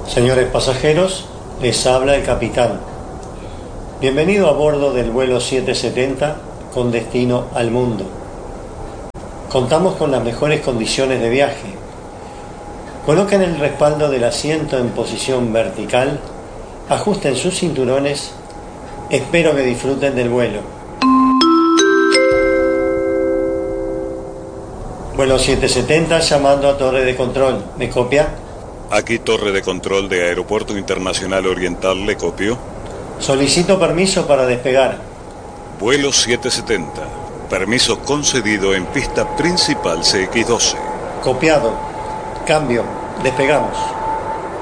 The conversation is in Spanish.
Señores pasajeros, les habla el capitán. Bienvenido a bordo del vuelo 770 con destino al mundo. Contamos con las mejores condiciones de viaje. Coloquen el respaldo del asiento en posición vertical, ajusten sus cinturones. Espero que disfruten del vuelo. Vuelo 770 llamando a torre de control. ¿Me copia? Aquí torre de control de Aeropuerto Internacional Oriental, le copio. Solicito permiso para despegar. Vuelo 770. Permiso concedido en pista principal CX-12. Copiado. Cambio. Despegamos.